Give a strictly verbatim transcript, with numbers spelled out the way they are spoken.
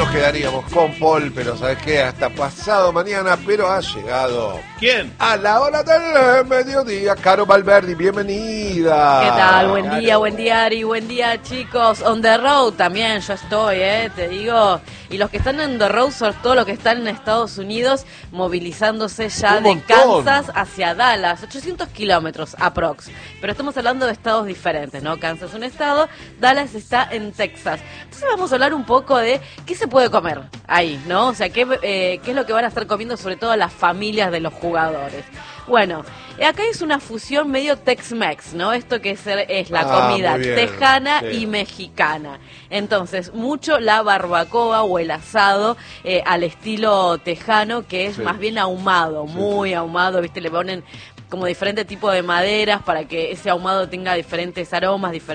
nos quedaríamos con Paul, pero ¿sabes qué? Hasta pasado mañana, pero ha llegado. ¿Quién? A la hora del mediodía, Caro Valverdi, bienvenida. ¿Qué tal? Buen Caro. día, buen día, Ari, buen día, chicos. On the road también, yo estoy, ¿eh? Te digo. Y los que están en the road, sobre todo los que están en Estados Unidos, movilizándose ya Un de montón. Kansas hacia Dallas, ochocientos kilómetros aprox. Pero estamos hablando de estados diferentes, ¿no? Kansas es un estado, Dallas está en Texas. Entonces vamos a hablar un poco de qué se puede comer ahí, ¿no? O sea, qué, eh, qué es lo que van a estar comiendo sobre todo las familias de los jugadores. Bueno, acá es una fusión medio Tex-Mex, ¿no? Esto que es, es la Ah, comida muy bien, tejana sí. y mexicana. Entonces, mucho la barbacoa o el asado eh, al estilo tejano, que es Sí. más bien ahumado, Sí, muy sí. ahumado, ¿viste? Le ponen como diferente tipo de maderas para que ese ahumado tenga diferentes aromas, diferentes